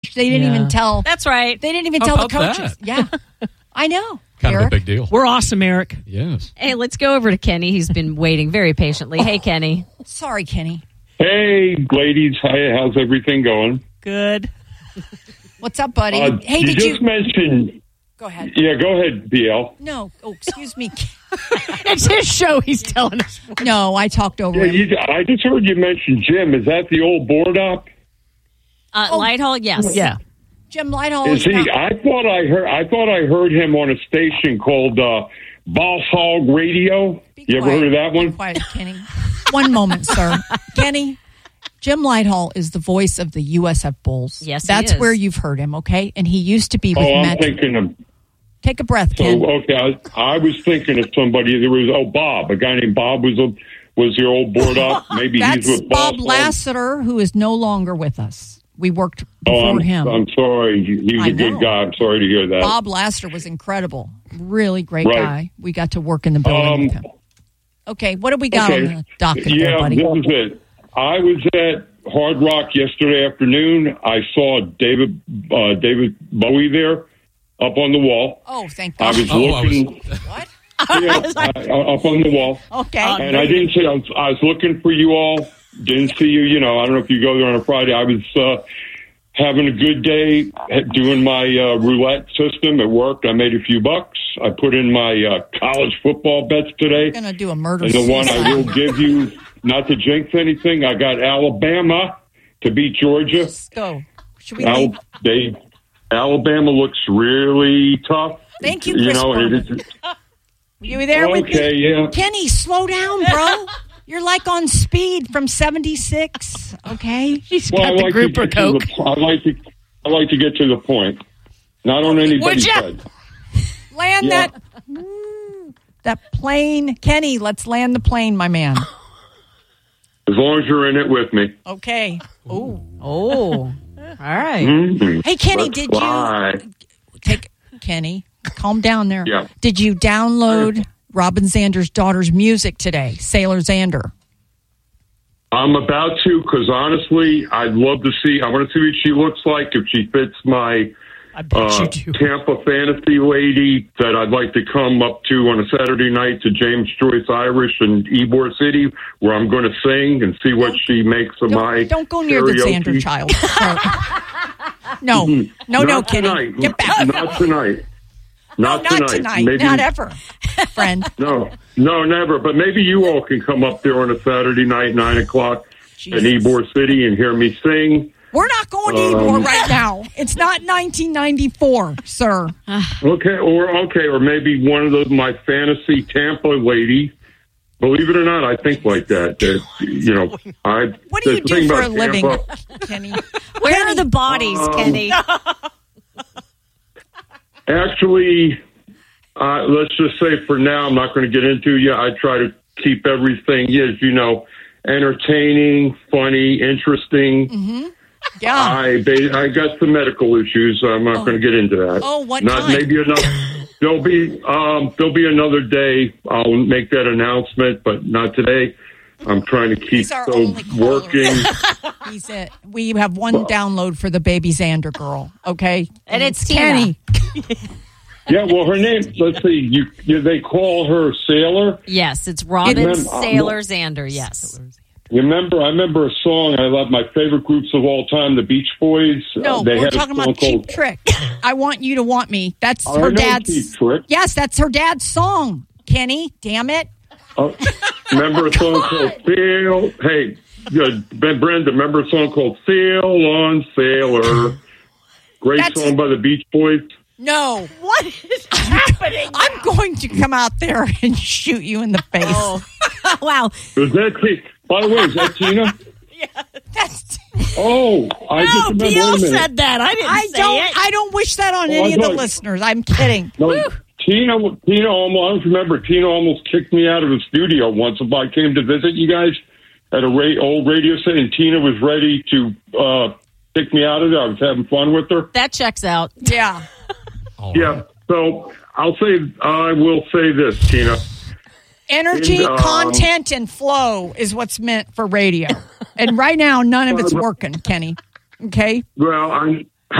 stage. They didn't even tell. That's right. They didn't even How tell the about coaches. that? Yeah, I know. Kind of Eric. a big deal. We're awesome, Eric. Yes. Hey, let's go over to Kenny. He's been waiting very patiently. Hey, Kenny. Sorry, Kenny. Hey, ladies. Hi, how's everything going? Good. What's up, buddy? Hey, you did just you? mentioned... Go ahead. Yeah, go ahead, BL. No. Oh, excuse me. It's his show. He's telling us. No, I talked over him. I just heard you mention Jim. Is that the old board up? Lighthall, yes. Yeah. Jim Lighthall Is he? not- I thought I heard him on a station called Boss Hog Radio. Be You ever quiet. heard of that Be one? quiet, Kenny. One moment, sir. Kenny, Jim Lighthall is the voice of the USF Bulls. Yes, he That's is. where you've heard him, okay? And he used to be with I'm Metro. thinking of. Take a breath, So Ken. okay, I was thinking of somebody. There was Bob, a guy named Bob was your old board up. Maybe That's he's with Bob Boss Hog. Lassiter, who is no longer with us. We worked before him. I'm sorry. He's I a good know. guy. I'm sorry to hear that. Bob Lassiter was incredible. Really great Right. guy. We got to work in the building with him. Okay, what do we got on the docket there, Yeah, buddy? this is it. I was at Hard Rock yesterday afternoon. I saw David Bowie there up on the wall. Oh, thank I God. was looking What? yeah, up on the wall. Okay. And I didn't see. I was looking for you all. Didn't see you. You know, I don't know if you go there on a Friday. I was having a good day doing my roulette system. It worked. I made a few bucks. I put in my college football bets today. I'm going to do a murder And the one I suicide. will give you, not to jinx anything, I got Alabama to beat Georgia. Let's go. Should we leave? Alabama looks really tough. Thank you, Chris Berman. You there with me? Okay, yeah. Kenny, slow down, bro. You're like on speed from 76, okay? He's Well, got the grouper Coke. I like to get to the point. Not on anybody's ya? head. Land Yeah. that plane. Kenny, let's land the plane, my man. As long as you're in it with me. Okay. Oh, all right. Mhm. Hey, Kenny, Let's did fly. you Kenny, calm down there. Yeah. Did you download Robin Zander's daughter's music today, Sailor Zander? I'm about to, because honestly, I'd love to see. I want to see what she looks like, if she fits my I bet you do. Tampa fantasy lady that I'd like to come up to on a Saturday night to James Joyce Irish in Ybor City, where I'm going to sing and see what she makes of my Don't go near the karaoke. Zander child. No, no, Not Kenny. tonight. Get back. Not tonight. Not tonight. Maybe, Not ever, friend. No, never. But maybe you all can come up there on a Saturday night, 9 o'clock in Ybor City and hear me sing. We're not going to Ybor right now. It's not 1994, sir. Okay, or maybe one of my fantasy Tampa ladies. Believe it or not, I think like that. What do you do for a living, Kenny? Where are the bodies, Kenny? Actually, let's just say for now, I'm not going to get into it. I try to keep everything, as you know, entertaining, funny, interesting. Mm-hmm. Yeah. I got some medical issues. I'm not going to get into that. Oh, what not kind? Maybe enough. There'll be another day. I'll make that announcement, but not today. I'm trying to keep He's our only caller. working. He's it. We have one download for the baby Zander girl, okay? And it's Kenny. Yeah, well, her name. Let's see. They call her Sailor. Yes, it's Robin Sailor Zander. Yes. I remember a song. I love my favorite groups of all time, the Beach Boys. No, they we're had a talking song about Cheap called Trick. I Want You to Want Me. That's I her know dad's. Cheap Trick. Yes, that's her dad's song. Kenny, damn it. Remember a song called Sail? Hey, Brenda, remember a song called Sail on Sailor? Great song by the Beach Boys. No. What is happening? I'm going to come out there and shoot you in the face. Oh. Wow. Is that by the way, is that Tina? That's. Oh, I just remember. PL wait a minute. said that. I didn't say it. I don't wish that on Oh, any I of the thought- listeners. I'm kidding. No, Tina almost. I don't remember. Tina almost kicked me out of the studio once. If I came to visit you guys at old radio station, and Tina was ready to kick me out of there. I was having fun with her. That checks out. Yeah. Yeah. So I will say this, Tina. Energy, content, and flow is what's meant for radio. And right now, none of it's working, Kenny. Okay? Well,